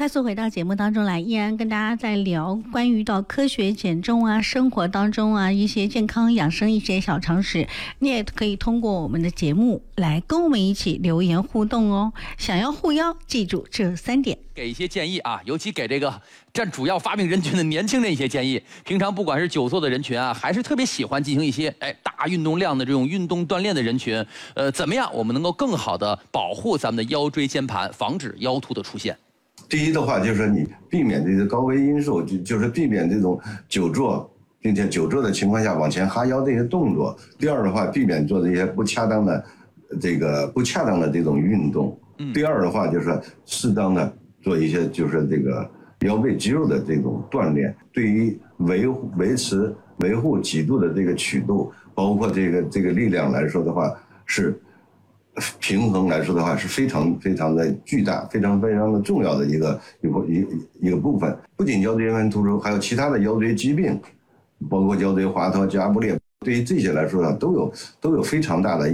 快速回到节目当中来，依然跟大家在聊关于到科学减重啊、生活当中啊一些健康养生一些小常识，你也可以通过我们的节目来跟我们一起留言互动哦。想要护腰，记住这3点， 给一些建议啊，尤其给这个占主要发病人群的年轻人一些建议。平常不管是久坐的人群啊，还是特别喜欢进行一些大运动量的这种运动锻炼的人群，怎么样我们能够更好的保护咱们的腰椎间盘，防止腰突的出现？ 第一的话就是你避免这些高危因素，就是避免这种久坐，并且久坐的情况下往前哈腰这些动作。第二的话，避免做这些不恰当的这种运动。第二的话就是适当的做一些就是这个腰背肌肉的这种锻炼，对于维护脊柱的这个曲度，包括这个力量来说的话，是平衡来说的话是非常非常的巨大，非常非常的重要的一个部分。不仅腰椎间盘突出，还有其他的腰椎疾病，包括腰椎滑脱、夹布裂，对于这些来说呢，都有非常大的